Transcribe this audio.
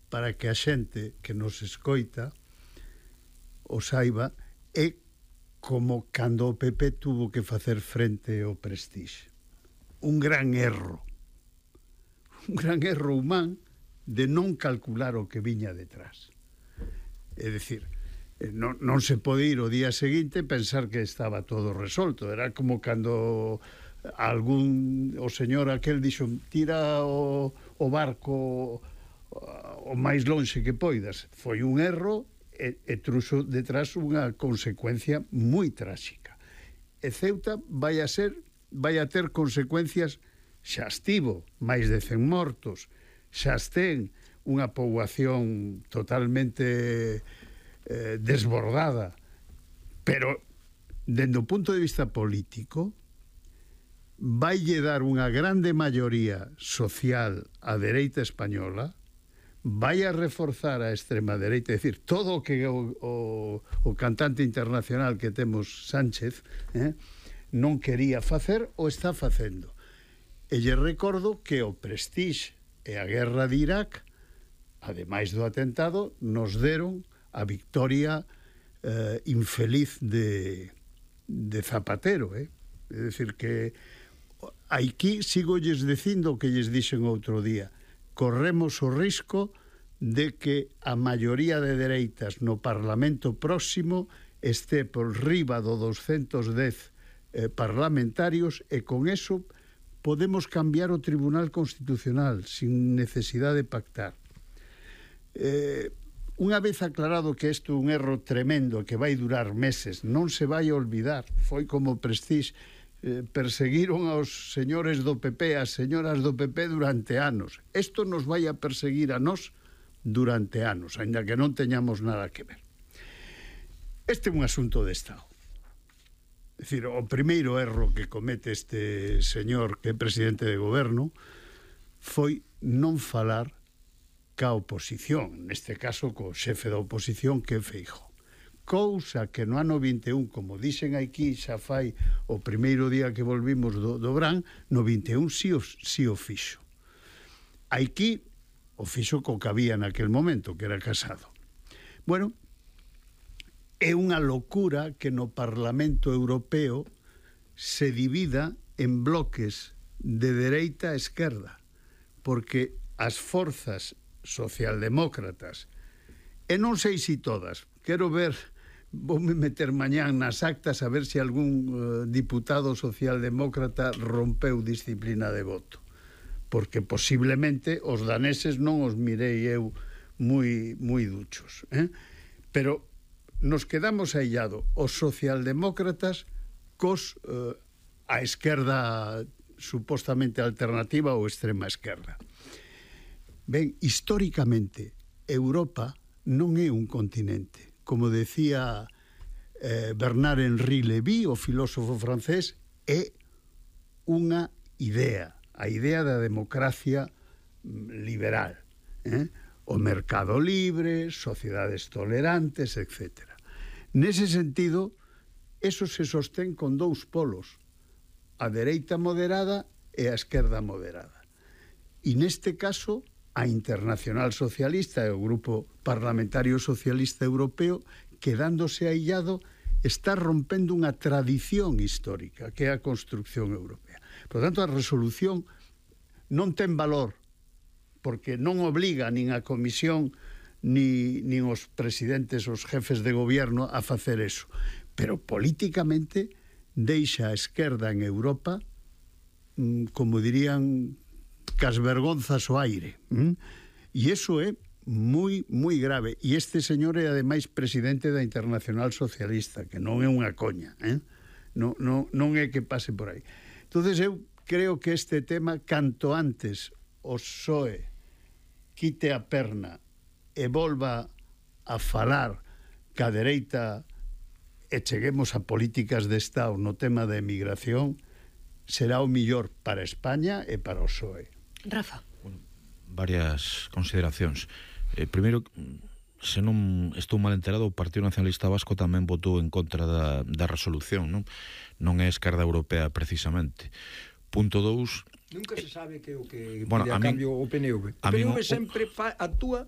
para que a xente que nos escoita o saiba, é como cando o PP tuvo que facer frente ao Prestige. Un gran erro humán de non calcular o que viña detrás. É dicir, non se pode ir o día seguinte pensar que estaba todo resolto. Era como cando o señor aquel dixo, tira o barco o máis lonxe que poidas. Foi un erro e truxo detrás unha consecuencia moi tráxica. E Ceuta vai a ter consecuencias. Xa estivo máis de 100 mortos, xa ten unha poboación totalmente desbordada, pero dende o punto de vista político vai lle dar unha grande maioría social á dereita española, vai a reforzar a extrema dereita, é dicir, todo o que o cantante internacional que temos Sánchez non quería facer o está facendo. E lle recordo que o Prestige e a guerra de Irak, ademais do atentado, nos deron a victoria infeliz de Zapatero. É dicir que aquí sigolles dicindo o que lles dixen outro día. Corremos o risco de que a maioría de dereitas no Parlamento próximo este por riba do 210 parlamentarios e con eso podemos cambiar o Tribunal Constitucional sin necesidade de pactar. Unha vez aclarado que isto é un erro tremendo que vai durar meses, non se vai olvidar. Foi como Prestige, perseguiron aos señores do PP, as señoras do PP durante anos. Isto nos vai a perseguir a nós durante anos, aínda que non teñamos nada que ver. Este é un asunto de Estado. É dicir, o primeiro erro que comete este señor que é presidente de goberno foi non falar ca oposición, neste caso co xefe da oposición que é Feijóo. Cousa que no ano 21, como dixen aquí xa fai o primeiro día que volvimos do Brán, no 21 si o fixo. Aquí o fixo co que había naquel momento, que era Casado. Bueno, é unha locura que no Parlamento Europeo se divida en bloques de dereita a esquerda, porque as forzas socialdemócratas, e non sei se todas, quero ver, voume meter mañán nas actas a ver se algún diputado socialdemócrata rompeu disciplina de voto, porque posiblemente os daneses non os mirei eu moi duchos, pero nos quedamos aillado os socialdemócratas cos a esquerda supostamente alternativa ou extrema esquerda. Ben, históricamente Europa non é un continente, como decía Bernard-Henri Lévy, o filósofo francés, é unha idea, a idea da democracia liberal, o mercado libre, sociedades tolerantes, etc. Nese sentido, eso se sostén con dous polos, a dereita moderada e a esquerda moderada. E neste caso, a Internacional Socialista e o Grupo Parlamentario Socialista Europeo, quedándose aillado, está rompendo unha tradición histórica, que é a construcción europea. Por tanto, a resolución non ten valor, porque non obliga nin a Comisión nin os presidentes, os jefes de gobierno a facer eso, pero políticamente deixa a esquerda en Europa, como dirían, cas vergonzas ao aire, e iso é moi grave, e este señor é ademais presidente da Internacional Socialista, que non é unha coña, non é que pase por aí. Entonces eu creo que este tema, canto antes o PSOE quite a perna e volva a falar ca dereita e cheguemos a políticas de Estado no tema da emigración, será o millor para España e para o PSOE. Rafa. Bueno, varias consideracións. Primeiro, se non estou mal enterado, o Partido Nacionalista Vasco tamén votou en contra da resolución, non é esquerda europea precisamente. Punto 2, nunca se sabe que o que bueno, pide a cambio o PNV. O PNV sempre actúa